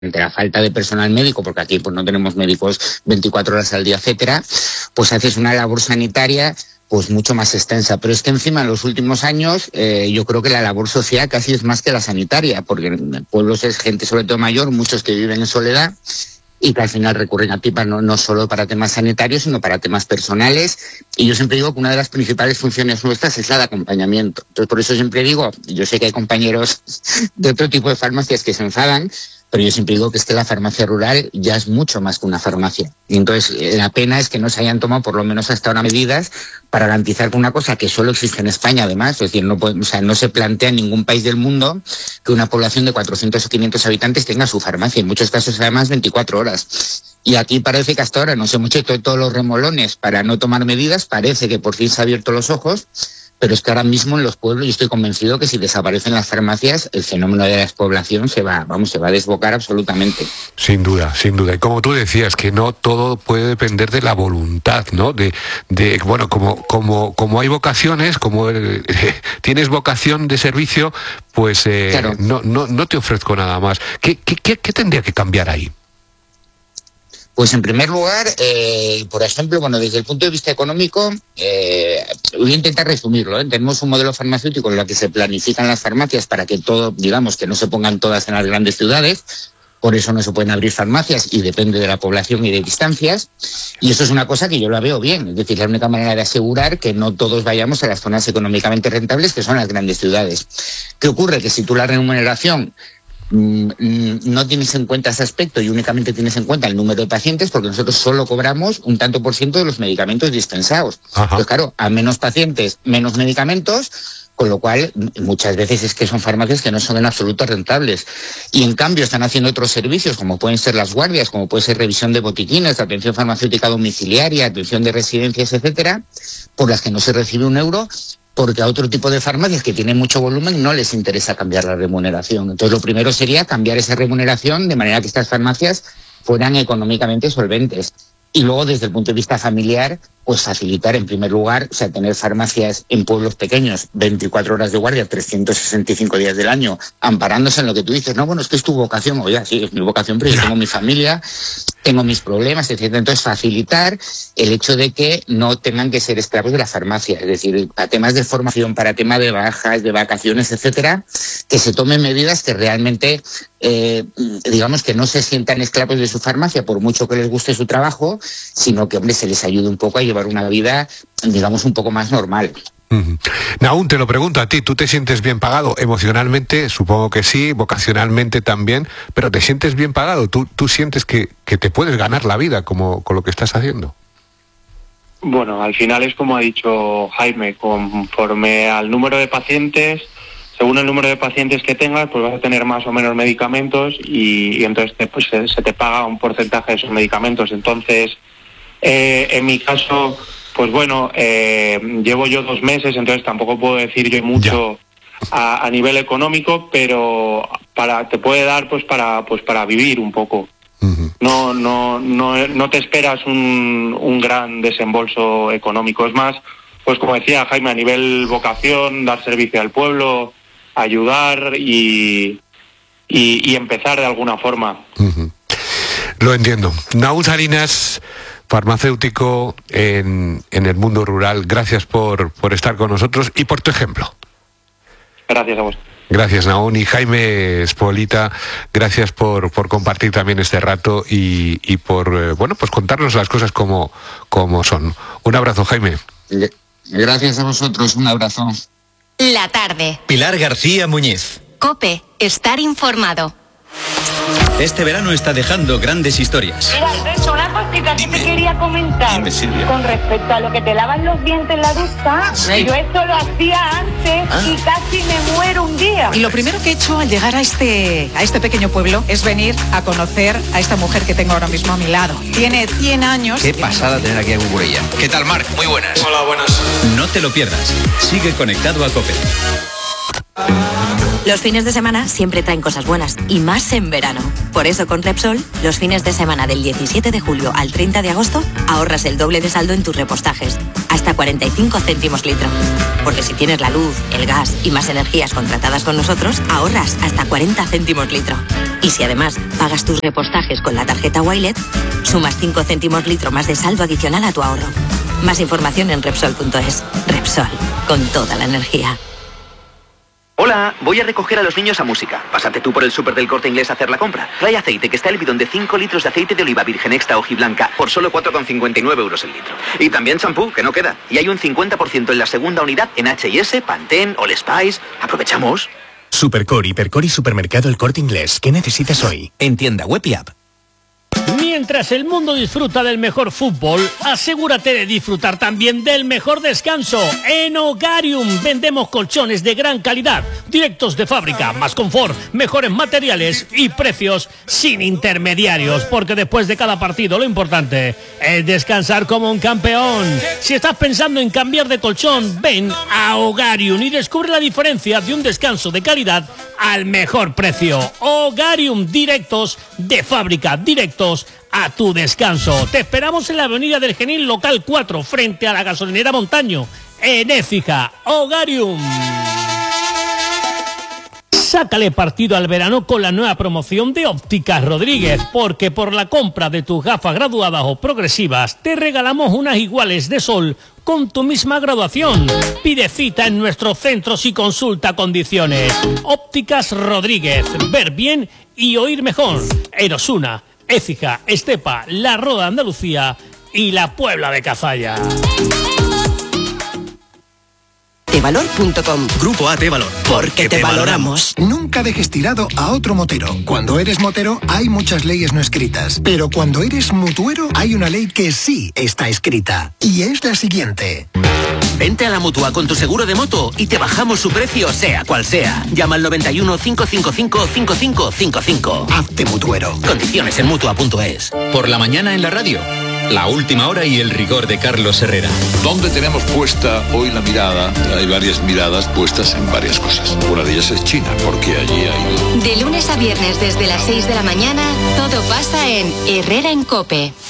ante la falta de personal médico, porque aquí pues no tenemos médicos 24 horas al día, etcétera, pues haces una labor sanitaria pues mucho más extensa. Pero es que encima en los últimos años yo creo que la labor social casi es más que la sanitaria, porque en pueblos es gente sobre todo mayor, muchos que viven en soledad, y que al final recurren a ti no solo para temas sanitarios, sino para temas personales. Y yo siempre digo que una de las principales funciones nuestras es la de acompañamiento. Entonces, por eso siempre digo, yo sé que hay compañeros de otro tipo de farmacias que se enfadan, pero yo siempre digo que es que la farmacia rural ya es mucho más que una farmacia. Y entonces la pena es que no se hayan tomado por lo menos hasta ahora medidas para garantizar que una cosa que solo existe en España además, es decir, no se plantea en ningún país del mundo que una población de 400 o 500 habitantes tenga su farmacia, en muchos casos además 24 horas. Y aquí parece que hasta ahora nos hemos hecho todos los remolones para no tomar medidas, parece que por fin se han abierto los ojos. Pero es que ahora mismo en los pueblos yo estoy convencido que si desaparecen las farmacias, el fenómeno de la despoblación se va a desbocar absolutamente. Sin duda, sin duda. Y como tú decías, que no todo puede depender de la voluntad, ¿no? Bueno, como hay vocaciones, como tienes vocación de servicio, pues claro. no te ofrezco nada más. ¿Qué tendría que cambiar ahí? Pues en primer lugar, por ejemplo, desde el punto de vista económico, voy a intentar resumirlo, Tenemos un modelo farmacéutico en el que se planifican las farmacias para que todo, digamos, que no se pongan todas en las grandes ciudades, por eso no se pueden abrir farmacias y depende de la población y de distancias, y eso es una cosa que yo la veo bien, es decir, la única manera de asegurar que no todos vayamos a las zonas económicamente rentables, que son las grandes ciudades. ¿Qué ocurre? Que si tú la remuneración no tienes en cuenta ese aspecto y únicamente tienes en cuenta el número de pacientes, porque nosotros solo cobramos un tanto por ciento de los medicamentos dispensados. Pues claro, a menos pacientes, menos medicamentos, con lo cual muchas veces es que son farmacias que no son en absoluto rentables. Y en cambio están haciendo otros servicios, como pueden ser las guardias, como puede ser revisión de botiquines, atención farmacéutica domiciliaria, atención de residencias, etcétera, por las que no se recibe un euro, porque a otro tipo de farmacias que tienen mucho volumen no les interesa cambiar la remuneración. Entonces lo primero sería cambiar esa remuneración de manera que estas farmacias fueran económicamente solventes. Y luego desde el punto de vista familiar, pues facilitar en primer lugar, tener farmacias en pueblos pequeños, 24 horas de guardia, 365 días del año, amparándose en lo que tú dices, es que es tu vocación, oye, sí, es mi vocación, pero yo tengo mi familia, tengo mis problemas, etc. Entonces facilitar el hecho de que no tengan que ser esclavos de la farmacia, es decir, para temas de formación, para temas de bajas, de vacaciones, etcétera, que se tomen medidas que realmente, digamos, que no se sientan esclavos de su farmacia por mucho que les guste su trabajo, sino que, se les ayude un poco a llevar una vida, digamos, un poco más normal. Nahum, te lo pregunto a ti, ¿tú te sientes bien pagado? Emocionalmente, supongo que sí, vocacionalmente también, pero ¿te sientes bien pagado? ¿Tú sientes que te puedes ganar la vida con lo que estás haciendo? Bueno, al final es como ha dicho Jaime, conforme al número de pacientes, según el número de pacientes que tengas, pues vas a tener más o menos medicamentos y entonces se te paga un porcentaje de esos medicamentos. Entonces, en mi caso, pues bueno, llevo yo 2 meses, entonces tampoco puedo decir yo mucho a nivel económico, pero te puede dar pues para vivir un poco. No te esperas un gran desembolso económico. Es más, pues como decía Jaime, a nivel vocación, dar servicio al pueblo, ayudar y empezar de alguna forma. Lo entiendo. Nahum Salinas, farmacéutico en el mundo rural, gracias por estar con nosotros y por tu ejemplo. Gracias a vos. Gracias, Nahum. Y Jaime Espolita, gracias por compartir también este rato y por pues contarnos las cosas como son. Un abrazo, Jaime. Gracias a vosotros, un abrazo. La tarde. Pilar García Muñiz. COPE, estar informado. Este verano está dejando grandes historias. Mira, Alberto, una cosita que te quería comentar. Dime, Silvia. Con respecto a lo que te lavan los dientes en la ducha, Sí. yo esto lo hacía antes y casi me muero un día. Y lo primero que he hecho al llegar a este pequeño pueblo es venir a conocer a esta mujer que tengo ahora mismo a mi lado. Tiene 100 años. Qué pasada tener aquí a Cucurella. ¿Qué tal, Marc? Muy buenas. Hola, buenas. No te lo pierdas. Sigue conectado a COPE. Los fines de semana siempre traen cosas buenas, y más en verano. Por eso con Repsol, los fines de semana del 17 de julio al 30 de agosto, ahorras el doble de saldo en tus repostajes, hasta 45 céntimos litro. Porque si tienes la luz, el gas y más energías contratadas con nosotros, ahorras hasta 40 céntimos litro. Y si además pagas tus repostajes con la tarjeta Wilet, sumas 5 céntimos litro más de saldo adicional a tu ahorro. Más información en Repsol.es. Repsol, con toda la energía. Hola, voy a recoger a los niños a música. Pásate tú por el súper del Corte Inglés a hacer la compra. Trae aceite, que está el bidón de 5 litros de aceite de oliva virgen extra hojiblanca por solo 4,59 euros el litro. Y también champú, que no queda. Y hay un 50% en la segunda unidad en H&S, Pantene, All Spice. ¿Aprovechamos? Supercore, Hipercore y Supermercado El Corte Inglés. ¿Qué necesitas hoy? En tienda web y app. Mientras el mundo disfruta del mejor fútbol, asegúrate de disfrutar también del mejor descanso. En Hogarium vendemos colchones de gran calidad, directos de fábrica, más confort, mejores materiales y precios sin intermediarios, porque después de cada partido lo importante es descansar como un campeón. Si estás pensando en cambiar de colchón, ven a Hogarium y descubre la diferencia de un descanso de calidad al mejor precio. Hogarium, directos de fábrica, directos a tu descanso. Te esperamos en la avenida del Genil, local 4, frente a la gasolinera Montaño, en Écija. Hogarium. Sácale partido al verano con la nueva promoción de Ópticas Rodríguez, porque por la compra de tus gafas graduadas o progresivas te regalamos unas iguales de sol con tu misma graduación. Pide cita en nuestros centros y consulta condiciones. Ópticas Rodríguez, ver bien y oír mejor. En Osuna, Écija, Estepa, La Roda, Andalucía y la Puebla de Cazalla. Tevalor.com. Grupo A Tevalor. Porque te valoramos. Nunca dejes tirado a otro motero. Cuando eres motero hay muchas leyes no escritas, pero cuando eres mutuero hay una ley que sí está escrita, y es la siguiente. Vente a la Mutua con tu seguro de moto y te bajamos su precio sea cual sea. Llama al 91 555 5555. Hazte mutuero. Condiciones en Mutua.es. Por la mañana en la radio. La última hora y el rigor de Carlos Herrera. ¿Dónde tenemos puesta hoy la mirada? Hay varias miradas puestas en varias cosas. Una de ellas es China, porque allí hay... De lunes a viernes desde las 6 de la mañana, todo pasa en Herrera en COPE.